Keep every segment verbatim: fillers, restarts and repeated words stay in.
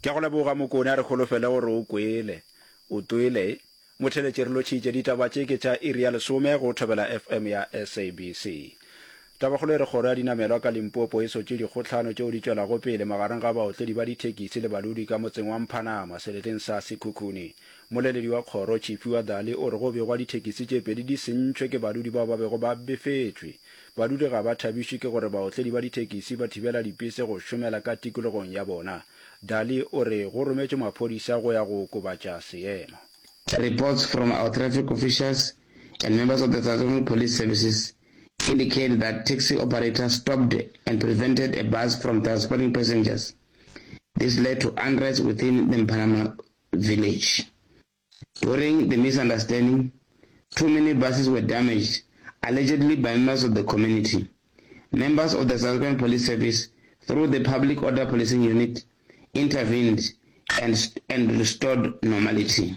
ke go leboga mokone a re kgolofele gore o kwele o twele motheletše re lotšhitše ditaba tše ke tša iri ya lesome go thobela F M ya S A B C. Tabakgolo re kgoro ya dinamelwa ka Limpopo e sotše dikgotlhano tšeo di tšwelago pele magareng ga baotledi ba dithekisi le balodi ka motseng wa Mphanama seleteng sa Sekhukhune. Moleledi wa kgoro Chief wa Dali o re go begwa dithekisi tše pedi di sentšwe ke balodi bao ba bego ba befetšwe. Badudi ga ba thabišwe ke gore baotledi ba dithekisi ba thibela dipese go šomela ka tikologong ya bona. Dali o re go rometšwe maphodisa go ya go kobatša seemo. Reports from our traffic officials and members of the South African Police Services indicate that taxi operators stopped and prevented a bus from transporting passengers. This led to unrest within the Mphanama village. During the misunderstanding, too many buses were damaged, allegedly by members of the community. Members of the South African Police Service, through the Public Order Policing Unit, intervened and, and restored normality.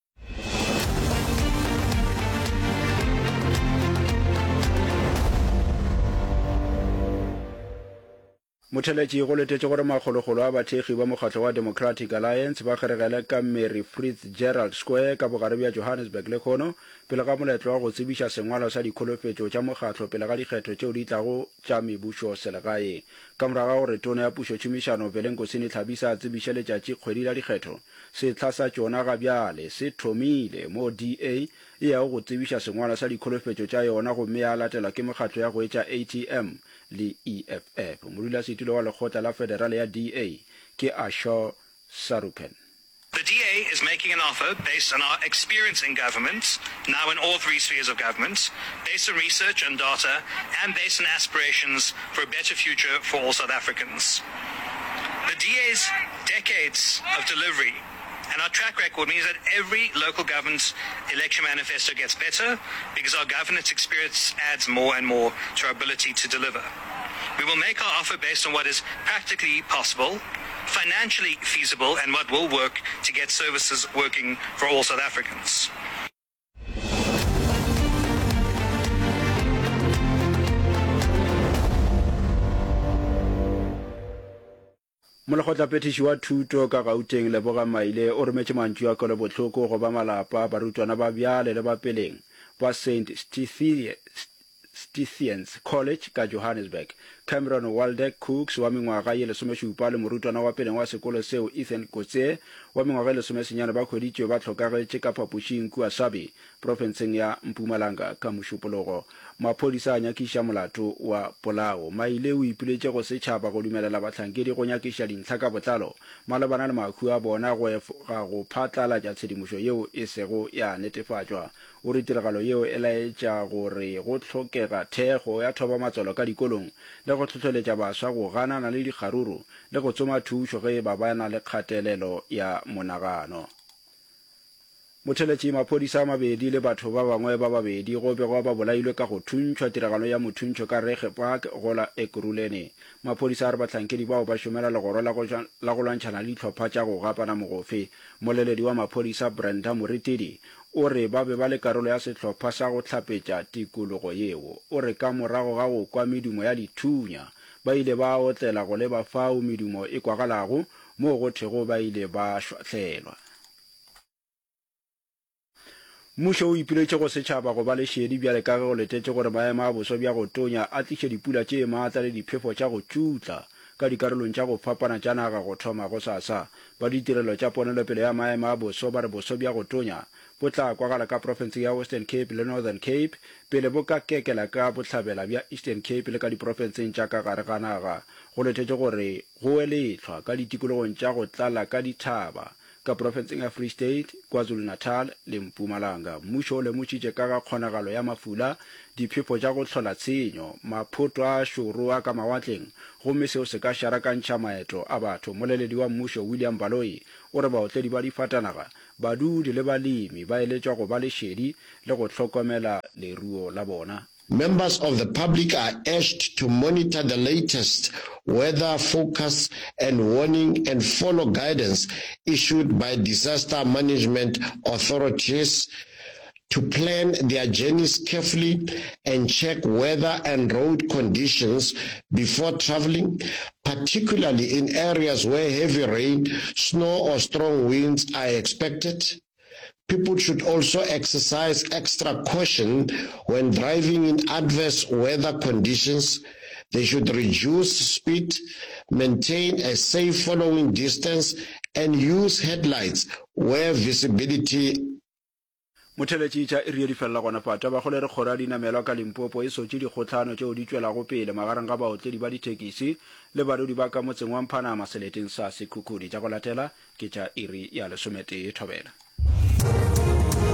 Motheletši go letetše gore makgolokgolo a bathekgi ba mokgatlo wa Democratic Alliance ba kgeregele ka Mary Fitzgerald Square ka bogare bja Johannesburg le kgono pele ga moletlo wa go tsebiša sengwalo sa dikholofetšo tša mokgatlo pele ga dikgetho tšeo di tlago tša mebušo selegae ka morago ga gore tono ya pušo tšhomišano Belenkosini Tlhabisa a tsebiša letšatši kgwedi la dikgetho setla sa tšona ga bjale se thomile mo D A e yago go tsebiša sengwalo sa dikholofetšo tša yona gomme a latelwa ke mokgatlo ya go etša A T M le E F F. Modulasetulo wa lekgotla la federal ya D A ke Asho Sarukan. The D A is making an offer based on our experience in government, now in all three spheres of government, based on research and data, and based on aspirations for a better future for all South Africans. The D A's decades of delivery and our track record means that every local government election manifesto gets better because our governance experience adds more and more to our ability to deliver. We will make our offer based on what is practically possible, financially feasible, and what will work to get services working for all South Africans. Molekgotla petiši wa thuto ka Gauteng Leboga Maile o rometše mantšu a kelo bohloko go ba malapa barutwana ba bjale le ba peleng ba Saint Stithians College ka Johannesburg. Cameron Waldeck Cooks wa mengwaga ye lesomešupa le morutwana wa peleng wa sekolo seo Ethan Kotse wa mengwaga ye lesomesenyane ba khweditšwe ba hlokagetše ka phapošing kua Sabi profenseng ya Mpumalanga ka mošupologo. Maphodisa a nyakiša molato wa polao. Maile o ipiletše go setšhaba go dumelela bahlankedi go nyakiša dintlha ka botlalo malebana le makhu a bona go efoga go phatlalatša tshedimošo yeo e sego ya netefatšwa. O re tiragalo yeo e laetša gore go hlokega thekgo ya thoba matswalo ka dikolong le go tlhotlheletša baswa go ganana le dikgaruru le go tsoma thušo ge ba bana le kgatelelo ya monagano. Motheletši maphodisa a mabedi le batho ba bangwe ba babedi go begwa ba bolailwe ka go thuntšhwa tiragalo ya mothuntšho ka Rege Park go la Ekurhuleni. Maphodisa a re bahlankedi bao ba šomela legoro la go lwantšhana le dihlopha tša go gapana mogofe. Moleledi wa maphodisa Brenda Moretedi o re ba be ba le karolo ya sehlopha sa go hlapetša tikologo yeo. O re ka morago ga go kwa medumo ya dithunya ba ile ba otlela go leba fao medumo e kwagalago mo go thego ba ile ba šwahlelwa. Mmušo o ipiletše go setšhaba go ba le šedi bjale ka ge go letetše gore maemo a boso bja go tonya a tliše dipula tše maatla le diphefo tša go tšutla ka dikarolong tša go fapana tša naga go thoma go sasa. Ba ditirelo tša ponelopele ya maemo a boso ba re boso bja go tonya bo tla kwagala ka profense ya Western Cape le Northern Cape pele bo ka kekela ka bohlabela bja Eastern Cape le ka diprofenseng tša ka gare ga naga. Go letetše gore go eletlhwa ka ditikologong tša go tlala ka dithaba ka profenseng ya Free State, KwaZulu Natal le Mpumalanga. Mmušo o lemotšitše ka ga kgonagalo ya mafula diphefo tša go hlola tshenyo maphoto a šoro a ka mawatleng gomme seo se ka šarakantšha maeto a batho. Moleledi wa mmušo William Baloyi o re baotledi ba difatanaga badudi le balemi ba eletšwa go ba le šedi le go hlokomela leruo la bona. Members of the public are urged to monitor the latest weather forecast and warning and follow guidance issued by disaster management authorities to plan their journeys carefully and check weather and road conditions before traveling, particularly in areas where heavy rain, snow, or strong winds are expected. People should also exercise extra caution when driving in adverse weather conditions. They should reduce speed, maintain a safe following distance, and use headlights where visibility. Motheletši tša iri di fella gona pata ba go le re kgora dinamelwa ka Limpopo e sotše dikgotlhano tšeo di tšwelago pele magareng ga baotledi ba dithekisi le badudi ba ka motseng wa Mphanama seleteng sa Sekhukhudi. Tša go latela ke tša iri ya lesometee thobela.